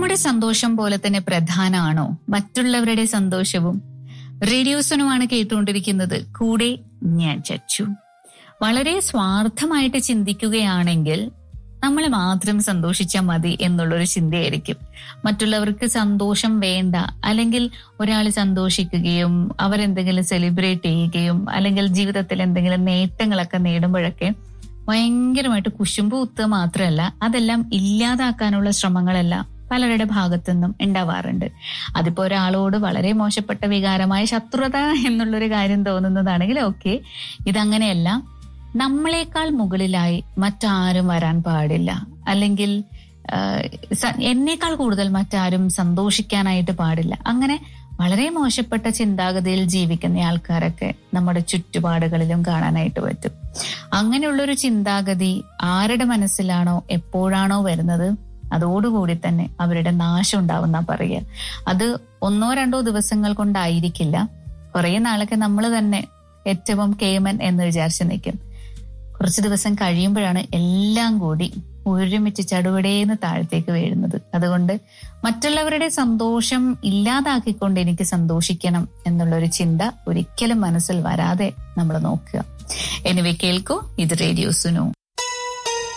നമ്മുടെ സന്തോഷം പോലെ തന്നെ പ്രധാനമാണോ മറ്റുള്ളവരുടെ സന്തോഷവും? റേഡിയോ സുനുമാണ് കേട്ടുകൊണ്ടിരിക്കുന്നത്. കൂടെ ഞാൻ ചച്ചു. വളരെ സ്വാർത്ഥമായിട്ട് ചിന്തിക്കുകയാണെങ്കിൽ നമ്മൾ മാത്രം സന്തോഷിച്ചാൽ മതി എന്നുള്ളൊരു ചിന്തയായിരിക്കും. മറ്റുള്ളവർക്ക് സന്തോഷം വേണ്ട, അല്ലെങ്കിൽ ഒരാൾ സന്തോഷിക്കുകയും അവരെന്തെങ്കിലും സെലിബ്രേറ്റ് ചെയ്യുകയും അല്ലെങ്കിൽ ജീവിതത്തിൽ എന്തെങ്കിലും നേട്ടങ്ങളൊക്കെ നേടുമ്പോഴൊക്കെ ഭയങ്കരമായിട്ട് കുശുമ്പ് കുത്തുക മാത്രമല്ല, അതെല്ലാം ഇല്ലാതാക്കാനുള്ള ശ്രമങ്ങളെല്ലാം പലരുടെ ഭാഗത്തു നിന്നും ഉണ്ടാവാറുണ്ട്. അതിപ്പോ ഒരാളോട് വളരെ മോശപ്പെട്ട വികാരമായ ശത്രുത എന്നുള്ളൊരു കാര്യം തോന്നുന്നതാണെങ്കിൽ ഓക്കെ, ഇതങ്ങനെയല്ല. നമ്മളെക്കാൾ മുകളിലായി മറ്റാരും വരാൻ പാടില്ല, അല്ലെങ്കിൽ എന്നേക്കാൾ കൂടുതൽ മറ്റാരും സന്തോഷിക്കാനായിട്ട് പാടില്ല. അങ്ങനെ വളരെ മോശപ്പെട്ട ചിന്താഗതിയിൽ ജീവിക്കുന്ന ആൾക്കാരൊക്കെ നമ്മുടെ ചുറ്റുപാടുകളിലും കാണാനായിട്ട് പറ്റും. അങ്ങനെയുള്ളൊരു ചിന്താഗതി ആരുടെ മനസ്സിലാണോ എപ്പോഴാണോ വരുന്നത്, അതോടുകൂടി തന്നെ അവരുടെ നാശം ഉണ്ടാവുന്ന പറയുക. അത് 1-2 ദിവസങ്ങൾ കൊണ്ടായിരിക്കില്ല. കുറെ നാളൊക്കെ നമ്മൾ തന്നെ ഏറ്റവും കേമൻ എന്ന് വിചാരിച്ച് നിൽക്കും. കുറച്ച് ദിവസം കഴിയുമ്പോഴാണ് എല്ലാം കൂടി ഒരുമിച്ച് ചടുവടേന്ന് താഴത്തേക്ക് വീഴുന്നത്. അതുകൊണ്ട് മറ്റുള്ളവരുടെ സന്തോഷം ഇല്ലാതാക്കിക്കൊണ്ട് എനിക്ക് സന്തോഷിക്കണം എന്നുള്ളൊരു ചിന്ത ഒരിക്കലും മനസ്സിൽ വരാതെ നമ്മൾ നോക്കുക. എനിവേ, കേൾക്കൂ, ഇത് റേഡിയോ സുനു.